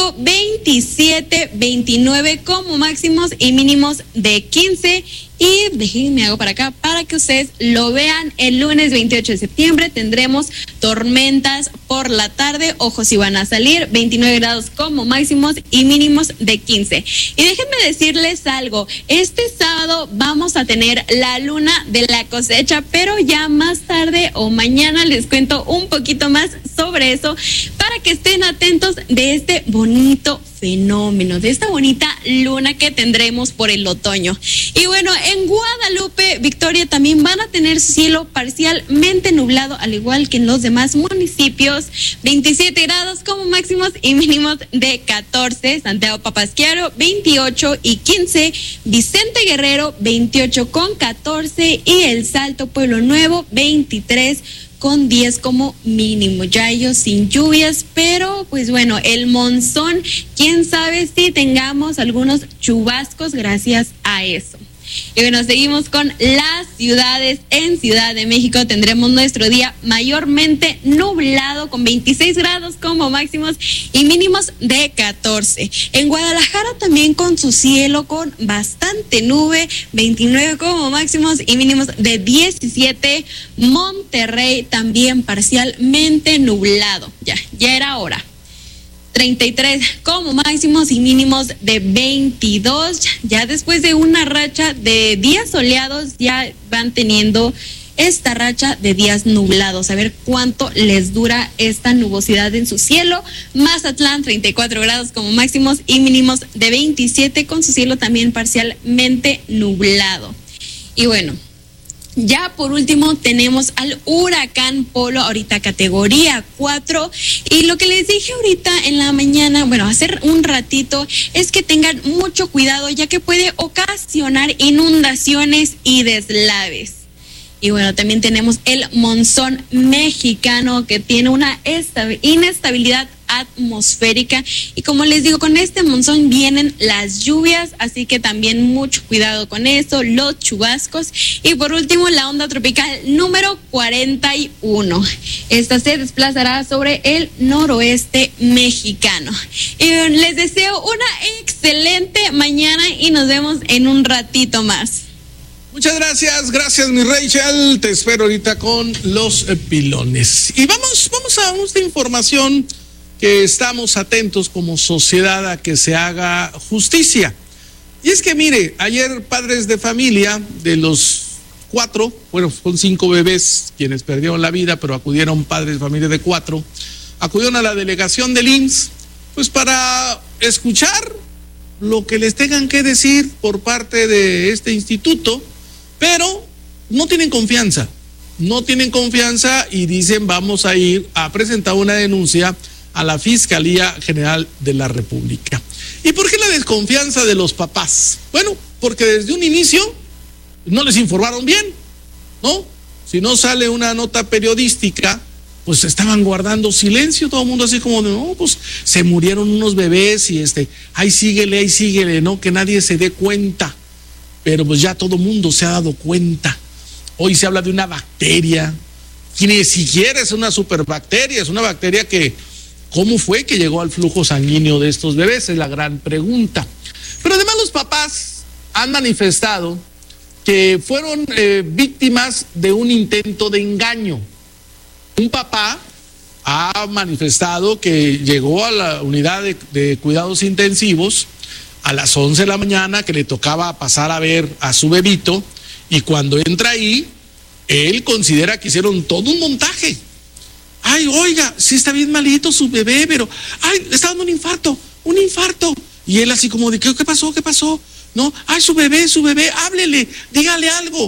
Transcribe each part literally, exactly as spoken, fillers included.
domingo veintisiete, veintinueve como máximos y mínimos de quince. Y déjenme hago para acá para que ustedes lo vean. El lunes veintiocho de septiembre tendremos tormentas por la tarde. Ojo si van a salir, veintinueve grados como máximos y mínimos de quince. Y déjenme decirles algo, este sábado vamos a tener la luna de la cosecha, pero ya más tarde o mañana les cuento un poquito más sobre eso para que estén atentos de este bonito fenómeno, de esta bonita luna que tendremos por el otoño. Y bueno, en Guadalupe, Victoria, también van a tener cielo parcialmente nublado, al igual que en los demás municipios, veintisiete grados como máximos y mínimos de catorce, Santiago Papasquiaro veintiocho y quince, Vicente Guerrero veintiocho con catorce y El Salto Pueblo Nuevo veintitrés con diez como mínimo. Ya ellos sin lluvias, pero pues bueno, el monzón, quién sabe si tengamos algunos chubascos gracias a eso. Y bueno, seguimos con las ciudades. En Ciudad de México tendremos nuestro día mayormente nublado con veintiséis grados como máximos y mínimos de catorce. En Guadalajara también con su cielo con bastante nube, veintinueve como máximos y mínimos de diecisiete. Monterrey también parcialmente nublado. Ya, ya era hora. treinta y tres como máximos y mínimos de veintidós. Ya después de una racha de días soleados, ya van teniendo esta racha de días nublados. A ver cuánto les dura esta nubosidad en su cielo. Mazatlán, treinta y cuatro grados como máximos y mínimos de veintisiete, con su cielo también parcialmente nublado. Y bueno, ya por último tenemos al huracán Polo, ahorita categoría cuatro, y lo que les dije ahorita en la mañana, bueno, hace un ratito, es que tengan mucho cuidado ya que puede ocasionar inundaciones y deslaves. Y bueno, también tenemos el monzón mexicano que tiene una inestabilidad atmosférica y como les digo, con este monzón vienen las lluvias, así que también mucho cuidado con eso, los chubascos. Y por último, la onda tropical número cuarenta y uno. Esta se desplazará sobre el noroeste mexicano. Y les deseo una excelente mañana y nos vemos en un ratito más. Muchas gracias, gracias mi Rachel, te espero ahorita con los pilones. Y vamos, vamos a esta información que estamos atentos como sociedad a que se haga justicia. Y es que mire, ayer padres de familia de los cuatro, bueno, son cinco bebés quienes perdieron la vida, pero acudieron padres de familia de cuatro, acudieron a la delegación del I M S S, pues para escuchar lo que les tengan que decir por parte de este instituto, pero no tienen confianza, no tienen confianza y dicen vamos a ir a presentar una denuncia a la Fiscalía General de la República. ¿Y por qué la desconfianza de los papás? Bueno, porque desde un inicio no les informaron bien, ¿no? Si no sale una nota periodística, pues estaban guardando silencio, todo el mundo así como de, no, pues se murieron unos bebés y este, ahí síguele, ahí síguele, ¿no? Que nadie se dé cuenta. Pero pues ya todo el mundo se ha dado cuenta. Hoy se habla de una bacteria, que ni siquiera es una superbacteria, es una bacteria que, ¿cómo fue que llegó al flujo sanguíneo de estos bebés? Es la gran pregunta. Pero además los papás han manifestado que fueron eh, víctimas de un intento de engaño. Un papá ha manifestado que llegó a la unidad de, de cuidados intensivos a las once de la mañana, que le tocaba pasar a ver a su bebito, y cuando entra ahí, él considera que hicieron todo un montaje. Ay, oiga, sí está bien malito su bebé, pero, ay, le está dando un infarto, un infarto. Y él así como de, ¿qué, qué pasó? ¿Qué pasó? No, ay, su bebé, su bebé, háblele, dígale algo.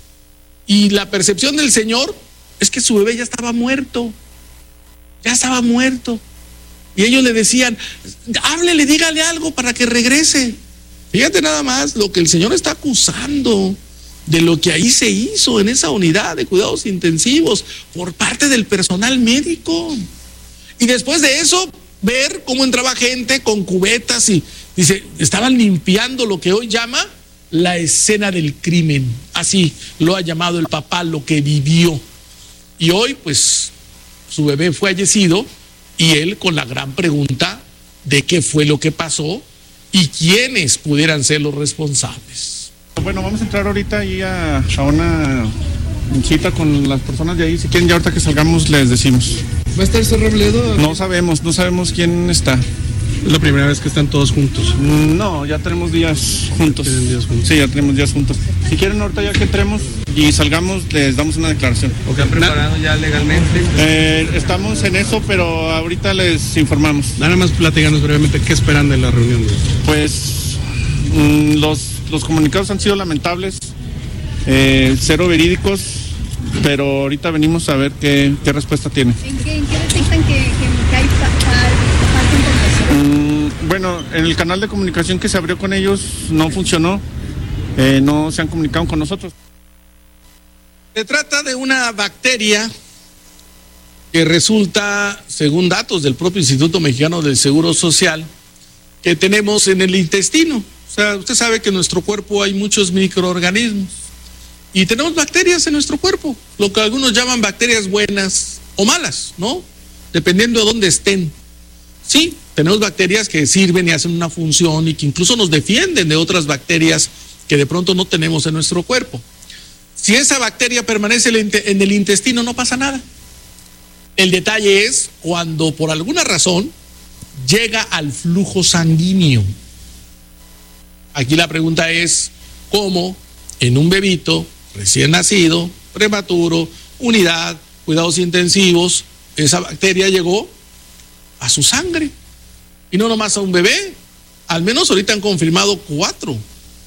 Y la percepción del señor es que su bebé ya estaba muerto, ya estaba muerto. Y ellos le decían, háblele, dígale algo para que regrese. Fíjate nada más lo que el señor está acusando de lo que ahí se hizo en esa unidad de cuidados intensivos por parte del personal médico. Y después de eso, ver cómo entraba gente con cubetas y dice, estaban limpiando lo que hoy llama la escena del crimen. Así lo ha llamado el papá, lo que vivió. Y hoy, pues, su bebé fue fallecido. Y él con la gran pregunta de qué fue lo que pasó y quiénes pudieran ser los responsables. Bueno, vamos a entrar ahorita ahí a, a una cita con las personas de ahí. Si quieren, ya ahorita que salgamos les decimos. ¿Va a estar Sor Robledo? No sabemos, no sabemos quién está. Es la primera vez que están todos juntos. No, ya tenemos días juntos. ¿Tienen días juntos? Sí, ya tenemos días juntos. Si quieren, ahorita ya que entremos y salgamos, les damos una declaración. ¿O han preparado ya legalmente? Eh, estamos en eso, pero ahorita les informamos. Nada más platícanos brevemente qué esperan de la reunión. Pues mmm, los, los comunicados han sido lamentables, eh, cero verídicos, pero ahorita venimos a ver qué, qué respuesta tiene. ¿En qué, en qué detectan que, que, que hay falta de información? Mm, bueno, en el canal de comunicación que se abrió con ellos no funcionó, eh, no se han comunicado con nosotros. Se trata de una bacteria que resulta, según datos del propio Instituto Mexicano del Seguro Social, que tenemos en el intestino. O sea, usted sabe que en nuestro cuerpo hay muchos microorganismos y tenemos bacterias en nuestro cuerpo, lo que algunos llaman bacterias buenas o malas, ¿no? Dependiendo de dónde estén. Sí, tenemos bacterias que sirven y hacen una función y que incluso nos defienden de otras bacterias que de pronto no tenemos en nuestro cuerpo. Si esa bacteria permanece en el intestino, no pasa nada. El detalle es cuando por alguna razón llega al flujo sanguíneo. Aquí la pregunta es, ¿cómo en un bebito recién nacido, prematuro, unidad, cuidados intensivos, esa bacteria llegó a su sangre? Y no nomás a un bebé, al menos ahorita han confirmado cuatro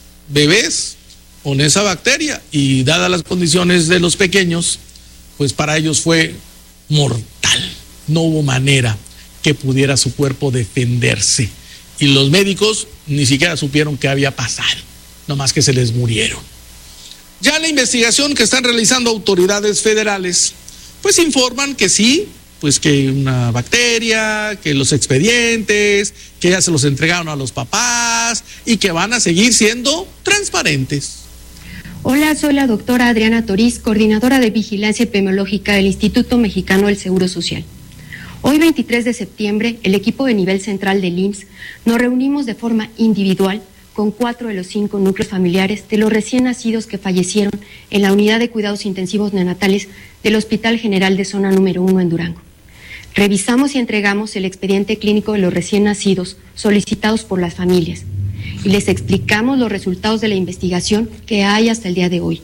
bebés con esa bacteria, y dadas las condiciones de los pequeños, pues para ellos fue mortal. No hubo manera que pudiera su cuerpo defenderse, y los médicos ni siquiera supieron qué había pasado, nomás que se les murieron. Ya la investigación que están realizando autoridades federales, pues informan que sí, pues que una bacteria, que los expedientes, que ya se los entregaron a los papás y que van a seguir siendo transparentes. Hola, soy la doctora Adriana Toriz, coordinadora de Vigilancia Epidemiológica del Instituto Mexicano del Seguro Social. Hoy, veintitrés de septiembre, el equipo de nivel central del I M S S nos reunimos de forma individual con cuatro de los cinco núcleos familiares de los recién nacidos que fallecieron en la unidad de cuidados intensivos neonatales del Hospital General de Zona Número uno en Durango. Revisamos y entregamos el expediente clínico de los recién nacidos solicitados por las familias y les explicamos los resultados de la investigación que hay hasta el día de hoy.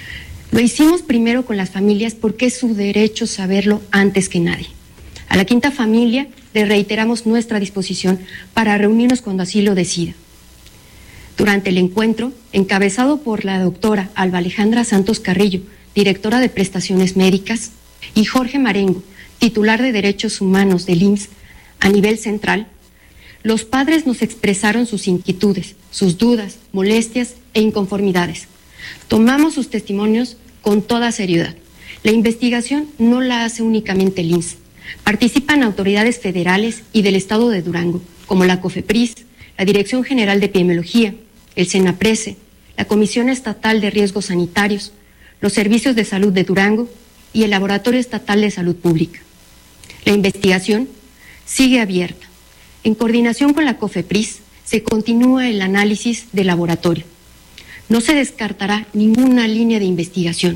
Lo hicimos primero con las familias porque es su derecho saberlo antes que nadie. A la quinta familia le reiteramos nuestra disposición para reunirnos cuando así lo decida. Durante el encuentro, encabezado por la doctora Alba Alejandra Santos Carrillo, directora de Prestaciones Médicas, y Jorge Marengo, titular de Derechos Humanos del I M S S a nivel central, los padres nos expresaron sus inquietudes, sus dudas, molestias e inconformidades. Tomamos sus testimonios con toda seriedad. La investigación no la hace únicamente el I M S S. Participan autoridades federales y del estado de Durango, como la COFEPRIS, la Dirección General de Epidemiología, el SENAPRESE, la Comisión Estatal de Riesgos Sanitarios, los Servicios de Salud de Durango y el Laboratorio Estatal de Salud Pública. La investigación sigue abierta. En coordinación con la COFEPRIS, se continúa el análisis de laboratorio. No se descartará ninguna línea de investigación.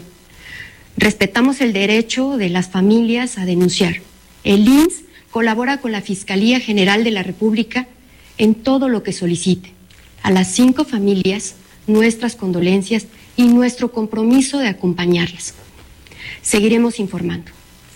Respetamos el derecho de las familias a denunciar. El I M S S colabora con la Fiscalía General de la República en todo lo que solicite. A las cinco familias, nuestras condolencias y nuestro compromiso de acompañarlas. Seguiremos informando.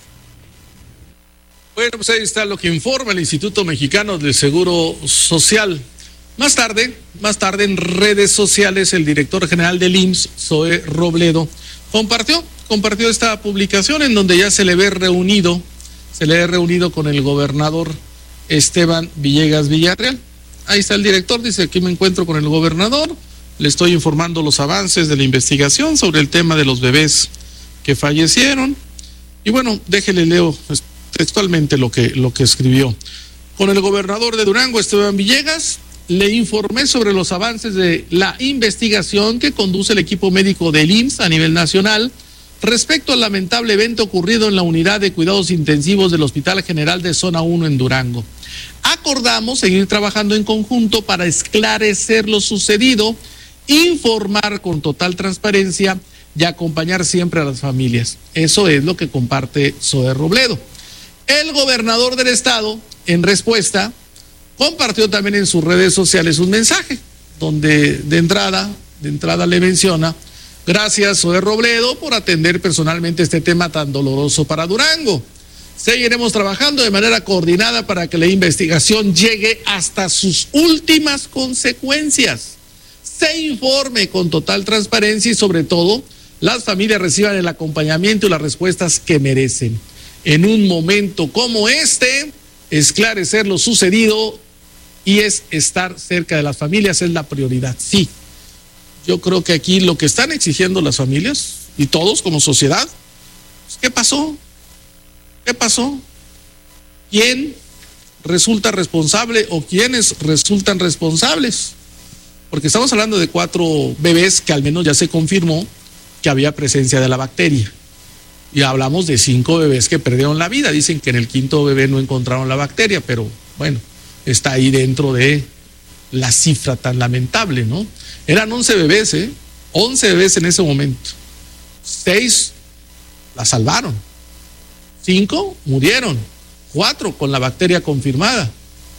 Bueno, pues ahí está lo que informa el Instituto Mexicano del Seguro Social. Más tarde, más tarde en redes sociales, el director general del I M S S, Zoe Robledo, compartió, compartió esta publicación en donde ya se le ve reunido, se le ve reunido con el gobernador Esteban Villegas Villarreal. Ahí está el director, dice: aquí me encuentro con el gobernador, le estoy informando los avances de la investigación sobre el tema de los bebés que fallecieron. Y bueno, déjele leo textualmente lo que, lo que escribió. Con el gobernador de Durango, Esteban Villegas, le informé sobre los avances de la investigación que conduce el equipo médico del I M S S a nivel nacional respecto al lamentable evento ocurrido en la unidad de cuidados intensivos del Hospital General de Zona uno en Durango. Acordamos seguir trabajando en conjunto para esclarecer lo sucedido, informar con total transparencia y acompañar siempre a las familias. Eso es lo que comparte Zoe Robledo. El gobernador del estado, en respuesta, compartió también en sus redes sociales un mensaje, donde de entrada, de entrada le menciona: gracias, Zoe Robledo, por atender personalmente este tema tan doloroso para Durango. Seguiremos trabajando de manera coordinada para que la investigación llegue hasta sus últimas consecuencias. Se informe con total transparencia y, sobre todo, las familias reciban el acompañamiento y las respuestas que merecen. En un momento como este, esclarecer lo sucedido y es estar cerca de las familias es la prioridad. Sí, yo creo que aquí lo que están exigiendo las familias y todos como sociedad, ¿qué pasó? ¿Qué pasó? ¿Quién resulta responsable o quiénes resultan responsables? Porque estamos hablando de cuatro bebés que al menos ya se confirmó que había presencia de la bacteria. Y hablamos de cinco bebés que perdieron la vida. Dicen que en el quinto bebé no encontraron la bacteria, pero bueno, está ahí dentro de la cifra tan lamentable, ¿no? Eran once bebés, ¿eh? once bebés en ese momento. Seis la salvaron. Cinco murieron. Cuatro con la bacteria confirmada.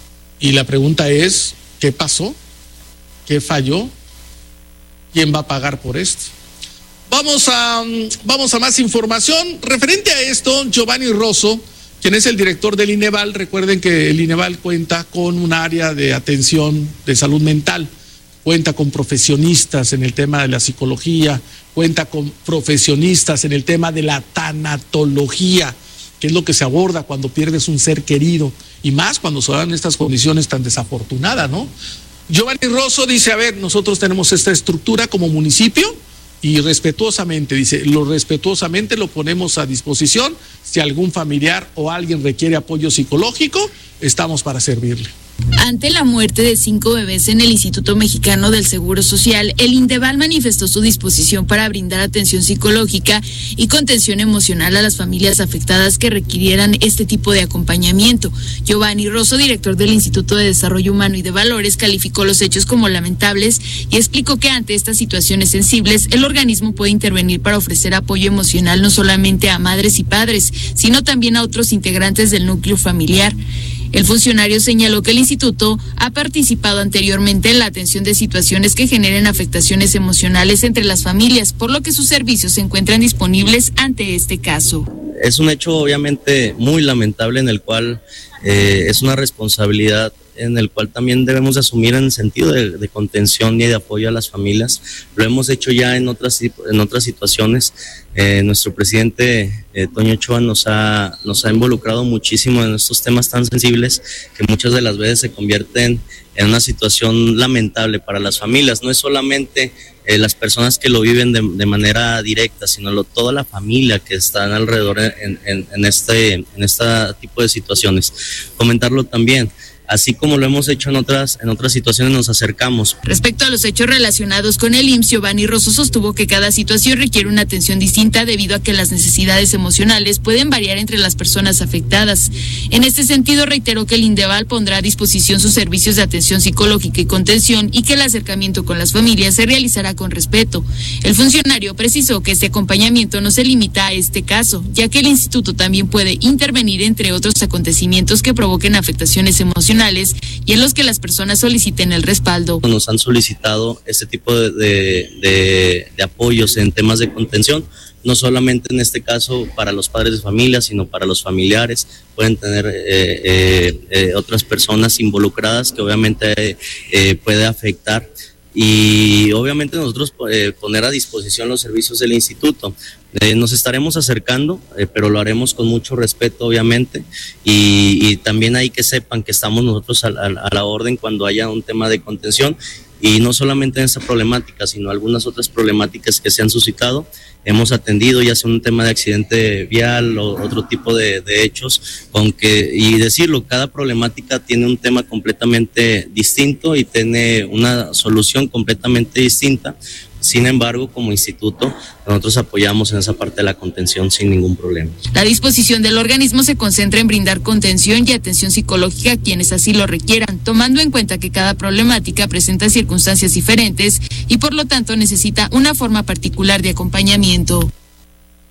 Y la pregunta es, ¿qué pasó? ¿Qué falló? ¿Quién va a pagar por esto? Vamos a, vamos a más información. Referente a esto, Giovanni Rosso, quien es el director del INEVAL, recuerden que el INEVAL cuenta con un área de atención de salud mental, cuenta con profesionistas en el tema de la psicología, cuenta con profesionistas en el tema de la tanatología, que es lo que se aborda cuando pierdes un ser querido, y más cuando se dan estas condiciones tan desafortunadas, ¿no? Giovanni Rosso dice, a ver, nosotros tenemos esta estructura como municipio, y respetuosamente, dice, lo respetuosamente lo ponemos a disposición. Si algún familiar o alguien requiere apoyo psicológico, estamos para servirle. Ante la muerte de cinco bebés en el Instituto Mexicano del Seguro Social, el INDEVAL manifestó su disposición para brindar atención psicológica y contención emocional a las familias afectadas que requirieran este tipo de acompañamiento. Giovanni Rosso, director del Instituto de Desarrollo Humano y de Valores, calificó los hechos como lamentables y explicó que ante estas situaciones sensibles, el organismo puede intervenir para ofrecer apoyo emocional no solamente a madres y padres, sino también a otros integrantes del núcleo familiar. El funcionario señaló que el instituto ha participado anteriormente en la atención de situaciones que generen afectaciones emocionales entre las familias, por lo que sus servicios se encuentran disponibles ante este caso. Es un hecho obviamente muy lamentable en el cual eh, es una responsabilidad en el cual también debemos asumir en el sentido de, de contención y de apoyo a las familias. Lo hemos hecho ya en otras, en otras situaciones. Eh, nuestro presidente eh, Toño Ochoa nos ha, nos ha involucrado muchísimo en estos temas tan sensibles que muchas de las veces se convierten en una situación lamentable para las familias. No es solamente eh, las personas que lo viven de, de manera directa, sino lo, toda la familia que está alrededor en, en, en, este, en este tipo de situaciones. Comentarlo también. Así como lo hemos hecho en otras, en otras situaciones, nos acercamos. Respecto a los hechos relacionados con el I M S S, Giovanni Rosso sostuvo que cada situación requiere una atención distinta debido a que las necesidades emocionales pueden variar entre las personas afectadas. En este sentido, reiteró que el INDEVAL pondrá a disposición sus servicios de atención psicológica y contención y que el acercamiento con las familias se realizará con respeto. El funcionario precisó que este acompañamiento no se limita a este caso, ya que el instituto también puede intervenir entre otros acontecimientos que provoquen afectaciones emocionales y en los que las personas soliciten el respaldo. Nos han solicitado este tipo de, de, de, de apoyos en temas de contención, no solamente en este caso para los padres de familia, sino para los familiares. Pueden tener eh, eh, eh, otras personas involucradas que obviamente eh, puede afectar. Y obviamente nosotros eh, poner a disposición los servicios del instituto. Eh, nos estaremos acercando, eh, pero lo haremos con mucho respeto, obviamente, y, y también hay que sepan que estamos nosotros a, a, a la orden cuando haya un tema de contención, y no solamente en esta problemática, sino algunas otras problemáticas que se han suscitado. Hemos atendido ya sea un tema de accidente vial o otro tipo de, de hechos, aunque, y decirlo, cada problemática tiene un tema completamente distinto y tiene una solución completamente distinta, Sin embargo, como instituto, nosotros apoyamos en esa parte de la contención sin ningún problema. La disposición del organismo se concentra en brindar contención y atención psicológica a quienes así lo requieran, tomando en cuenta que cada problemática presenta circunstancias diferentes y por lo tanto necesita una forma particular de acompañamiento.